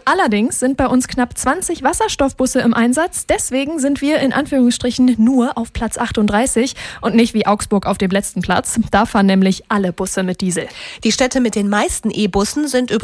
Allerdings sind bei uns knapp 20 Wasserstoffbusse im Einsatz. Deswegen sind wir in Anführungsstrichen nur auf Platz 38 und nicht wie Augsburg auf dem letzten Platz. Da fahren nämlich alle Busse mit Diesel. Die Städte mit den meisten E-Bussen sind